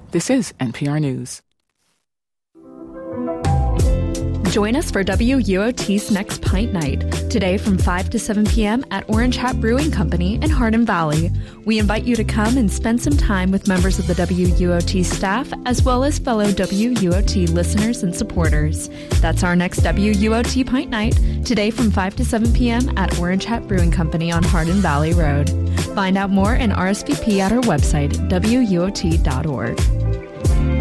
This is NPR News. Join us for WUOT's Next Pint Night, today from 5 to 7 p.m. at Orange Hat Brewing Company in Hardin Valley. We invite you to come and spend some time with members of the WUOT staff, as well as fellow WUOT listeners and supporters. That's our next WUOT Pint Night, today from 5 to 7 p.m. at Orange Hat Brewing Company on Hardin Valley Road. Find out more and RSVP at our website, WUOT.org.